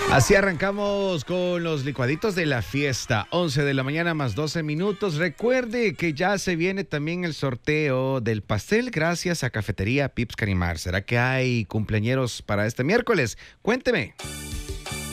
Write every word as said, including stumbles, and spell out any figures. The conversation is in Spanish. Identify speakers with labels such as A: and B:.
A: Así arrancamos con los licuaditos de la fiesta. once de la mañana más doce minutos. Recuerde que ya se viene también el sorteo del pastel gracias a Cafetería Pips Carimar. ¿Será que hay cumpleañeros para este miércoles? Cuénteme.